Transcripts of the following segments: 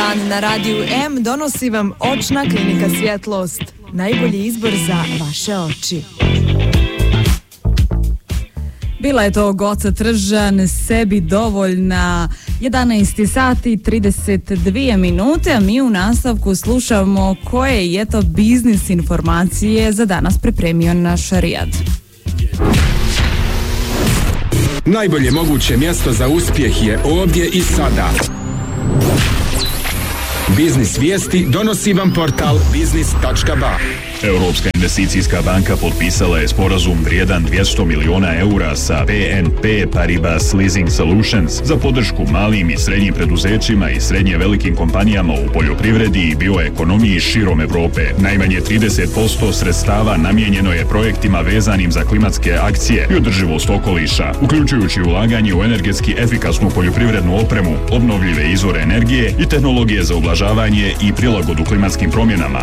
dan na Radiju M donosi vam Očna klinika Svjetlost. Najbolji izbor za vaše oči. Bila je to Goca Tržan, sebi dovoljna. 11 sati 32 minute, a mi u nastavku slušamo koje je to biznis informacije za danas pripremio naš Rijad. Najbolje moguće mjesto za uspjeh je ovdje i sada. Biznis vijesti donosi vam portal biznis.ba. Europska investicijska banka potpisala je sporazum vrijedan 200 milijuna eura sa BNP Paribas Leasing Solutions za podršku malim i srednjim preduzećima i srednje velikim kompanijama u poljoprivredi i bioekonomiji širom Europe. Najmanje 30% sredstava namijenjeno je projektima vezanim za klimatske akcije i održivost okoliša, uključujući ulaganje u energetski efikasnu poljoprivrednu opremu, obnovljive izvore energije i tehnologije za ublažavanje i prilagodbu klimatskim promjenama.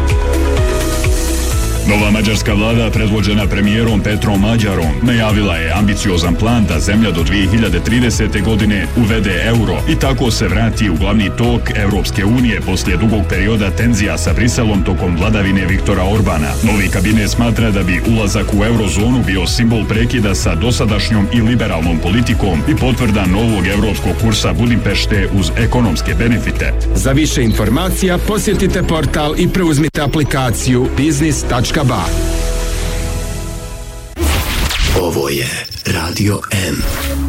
Nova mađarska vlada, predvođena premijerom Petrom Mađarom, najavila je ambiciozan plan da zemlja do 2030. godine uvede euro i tako se vrati u glavni tok Europske unije poslije dugog perioda tenzija sa Briselom tokom vladavine Viktora Orbana. Novi kabinet smatra da bi ulazak u eurozonu bio simbol prekida sa dosadašnjom i liberalnom politikom i potvrda novog europskog kursa Budimpešte uz ekonomske benefite. Za više informacija posjetite portal i preuzmite aplikaciju biznis.ba. Ovo je Radio M.